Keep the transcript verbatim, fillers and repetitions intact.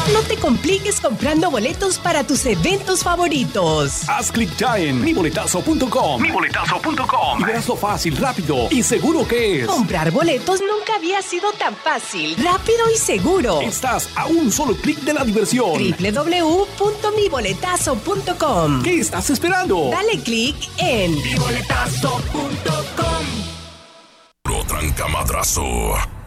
No te compliques comprando boletos para tus eventos favoritos. Haz clic ya en mi boletazo punto com. mi boletazo punto com. Y verás lo fácil, rápido y seguro que es. Comprar boletos nunca había sido tan fácil, rápido y seguro. Estás a un solo clic de la diversión. doble u doble u doble u punto mi boletazo punto com. ¿Qué estás esperando? Dale clic en mi boletazo punto com. Pro Tranca Madrazo.